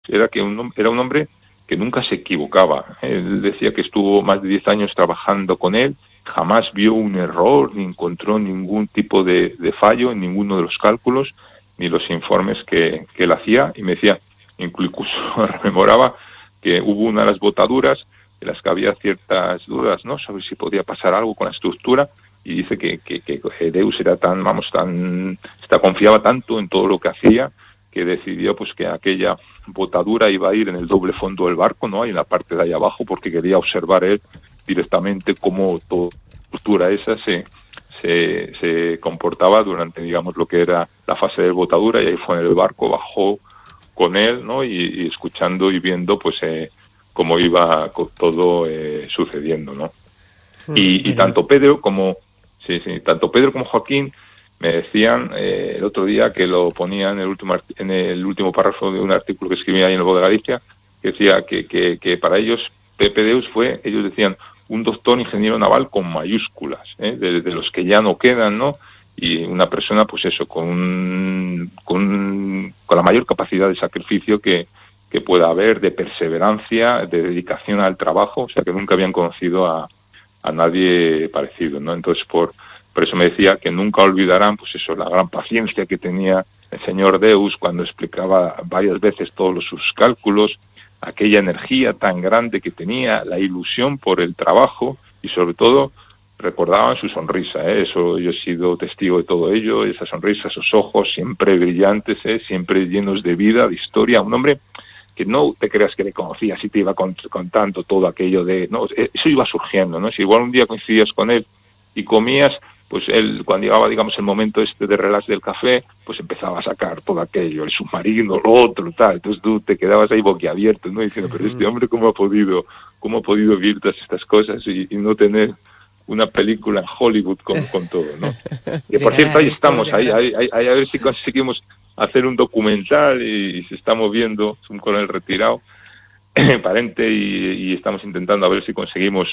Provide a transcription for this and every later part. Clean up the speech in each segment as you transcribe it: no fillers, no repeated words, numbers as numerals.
era que era un hombre que nunca se equivocaba. Él decía que estuvo más de 10 años trabajando con él, jamás vio un error, ni encontró ningún tipo de fallo en ninguno de los cálculos, ni los informes que él hacía, y me decía, incluso rememoraba que hubo una de las botaduras en las que había ciertas dudas, ¿no?, sobre si podía pasar algo con la estructura, y dice que Deus era confiaba tanto en todo lo que hacía, que decidió pues que aquella botadura iba a ir en el doble fondo del barco, ¿no?, y en la parte de ahí abajo, porque quería observar él directamente cómo toda la estructura esa se comportaba durante, digamos, lo que era la fase de botadura, y ahí fue en el barco, bajó con él, ¿no?, y escuchando y viendo pues cómo iba todo sucediendo, ¿no? Y tanto Pedro como Joaquín me decían el otro día, que lo ponía en el último párrafo de un artículo que escribía ahí en el Voz de Galicia, que decía que para ellos Pepe Deus fue, ellos decían, un doctor ingeniero naval con mayúsculas, de los que ya no quedan, ¿no? Y una persona, pues eso, con la mayor capacidad de sacrificio que pueda haber, de perseverancia, de dedicación al trabajo, o sea, que nunca habían conocido a nadie parecido, ¿no? Entonces, por eso me decía que nunca olvidarán, pues eso, la gran paciencia que tenía el señor Deus cuando explicaba varias veces todos sus cálculos, aquella energía tan grande que tenía, la ilusión por el trabajo, y sobre todo recordaban su sonrisa, eso, yo he sido testigo de todo ello, esa sonrisa, esos ojos siempre brillantes, siempre llenos de vida, de historia, un hombre que no te creas que le conocías y te iba contando todo aquello no, eso iba surgiendo, ¿no? Si igual un día coincidías con él y comías, pues él, cuando llegaba, digamos, el momento de relax del café, pues empezaba a sacar todo aquello, el submarino, lo otro, tal. Entonces tú te quedabas ahí boquiabierto, ¿no? Diciendo, pero este hombre, ¿cómo ha podido vivir todas estas cosas y no tener una película en Hollywood con todo, ¿no? Que por cierto, ahí estamos, ahí a ver si conseguimos hacer un documental, y se está moviendo, es un coronel retirado, parente, y estamos intentando a ver si conseguimos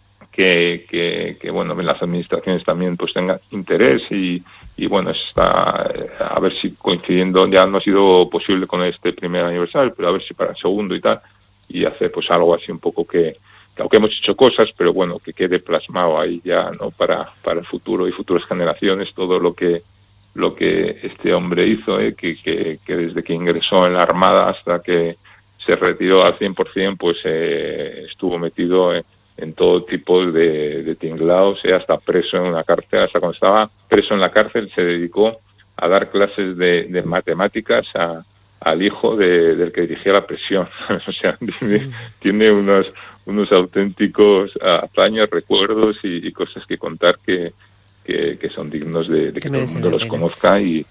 que bueno, las administraciones también pues tengan interés, y bueno, está a ver si coincidiendo, ya no ha sido posible con este primer aniversario, pero a ver si para el segundo y tal, y hacer pues algo así un poco que aunque hemos hecho cosas, pero bueno, que quede plasmado ahí ya, ¿no?, para el futuro y futuras generaciones, todo lo que este hombre hizo, que desde que ingresó en la Armada hasta que se retiró al 100%, pues estuvo metido en todo tipo de tinglados, hasta preso en una cárcel. Hasta cuando estaba preso en la cárcel se dedicó a dar clases de matemáticas al hijo del que dirigía la prisión. O sea, tiene unos auténticos hazañas, recuerdos y cosas que contar que son dignos de que todo el mundo los conozca y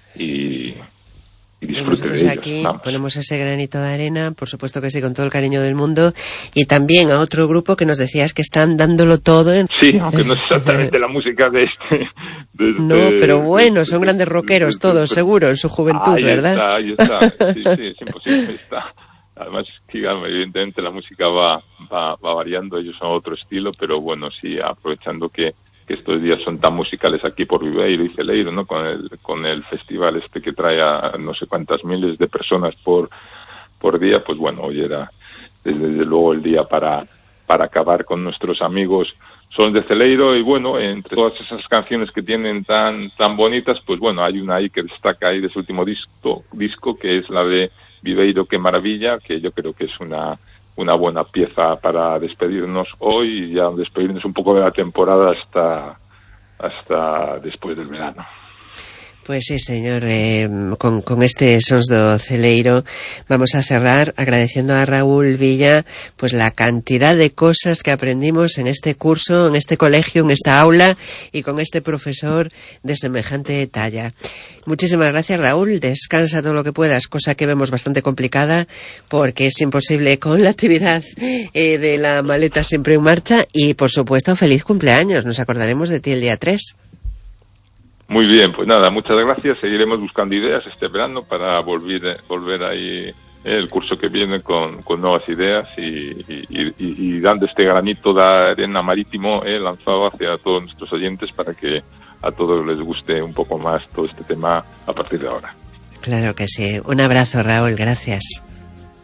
disfrute de ellos. Aquí ponemos ese granito de arena, por supuesto que sí, con todo el cariño del mundo, y también a otro grupo que nos decías que están dándolo todo Sí, aunque no es exactamente la música de no, pero bueno, son grandes rockeros todos, seguro, en su juventud, ¿verdad? Ahí está, sí, es imposible, está. Además, digamos, evidentemente la música va variando, ellos son otro estilo, pero bueno, sí, aprovechando que estos días son tan musicales aquí por Viveiro y Celeiro, ¿no?, con el festival que trae a no sé cuántas miles de personas por día, pues bueno, hoy era desde luego el día para acabar con nuestros amigos Son de Celeiro, y bueno, entre todas esas canciones que tienen tan bonitas, pues bueno, hay una ahí que destaca ahí de su último disco, que es la de Viveiro, qué maravilla, que yo creo que es una buena pieza para despedirnos hoy, y ya despedirnos un poco de la temporada hasta después del verano. Pues sí, señor, con este Sons do Celeiro vamos a cerrar agradeciendo a Raúl Villa pues la cantidad de cosas que aprendimos en este curso, en este colegio, en esta aula, y con este profesor de semejante talla. Muchísimas gracias, Raúl, descansa todo lo que puedas, cosa que vemos bastante complicada porque es imposible con la actividad de la maleta siempre en marcha, y por supuesto feliz cumpleaños, nos acordaremos de ti el día 3. Muy bien, pues nada, muchas gracias. Seguiremos buscando ideas este verano para volver ahí el curso que viene con nuevas ideas y dando este granito de arena marítimo lanzado hacia todos nuestros oyentes para que a todos les guste un poco más todo este tema a partir de ahora. Claro que sí. Un abrazo, Raúl. Gracias.